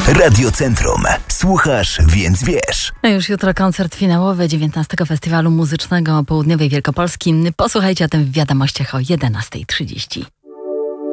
Radio Centrum. Słuchasz, więc wiesz. Już jutro koncert finałowy 19. Festiwalu Muzycznego Południowej Wielkopolski. Posłuchajcie o tym w wiadomościach o 11:30.